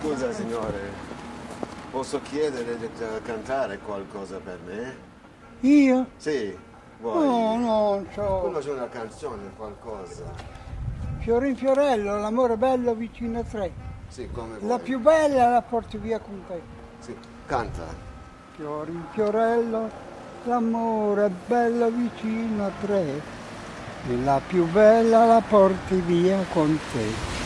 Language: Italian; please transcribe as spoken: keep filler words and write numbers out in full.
Scusa signore, posso chiedere di eh, cantare qualcosa per me? Io? Sì, vuoi? No, no, non so. Conosci una canzone, qualcosa? Fiorin Fiorello, l'amore bello vicino a te. Sì, come vuoi. La più bella la porti via con te. Sì, canta. Fiorin Fiorello, l'amore bello vicino a te. E la più bella la porti via con te.